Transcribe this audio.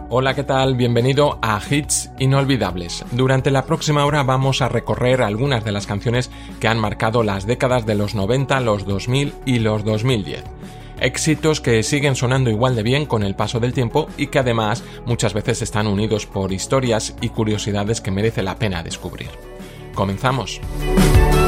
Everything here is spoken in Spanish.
Hola, ¿qué tal? Bienvenido a Hits Inolvidables. Durante la próxima hora vamos a recorrer algunas de las canciones que han marcado las décadas de los 90, los 2000 y los 2010. Éxitos que siguen sonando igual de bien con el paso del tiempo y que además muchas veces están unidos por historias y curiosidades que merece la pena descubrir. ¡Comenzamos!